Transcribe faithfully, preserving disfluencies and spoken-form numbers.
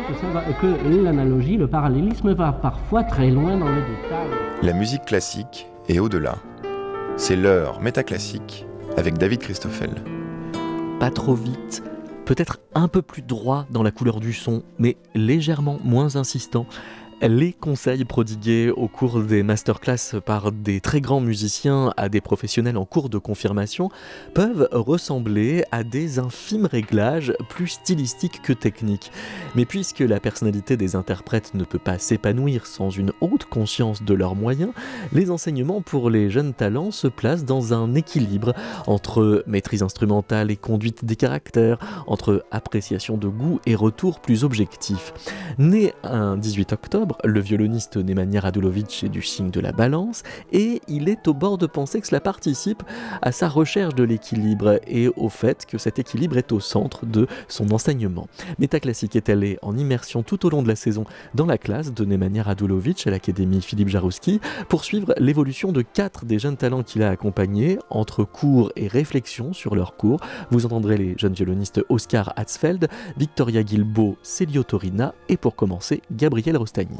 que, ça va, que l'analogie, le parallélisme va parfois très loin dans les détails. La musique classique est au-delà. C'est l'heure métaclassique avec David Christoffel. Pas trop vite, peut-être un peu plus droit dans la couleur du son, mais légèrement moins insistant. Les conseils prodigués au cours des masterclass par des très grands musiciens à des professionnels en cours de confirmation peuvent ressembler à des infimes réglages plus stylistiques que techniques. Mais puisque la personnalité des interprètes ne peut pas s'épanouir sans une haute conscience de leurs moyens, les enseignements pour les jeunes talents se placent dans un équilibre entre maîtrise instrumentale et conduite des caractères, entre appréciation de goût et retour plus objectif. Né un dix-huit octobre, le violoniste Nemanja Radulović est du signe de la balance et il est au bord de penser que cela participe à sa recherche de l'équilibre et au fait que cet équilibre est au centre de son enseignement. Métaclassique est allé en immersion tout au long de la saison dans la classe de Nemanja Radulović à l'Académie Philippe Jarouski pour suivre l'évolution de quatre des jeunes talents qu'il a accompagnés entre cours et réflexion sur leurs cours. Vous entendrez les jeunes violonistes Oscar Hatzfeld, Victoria Guilbault, Célio Torina et pour commencer Gabriel Rostagné.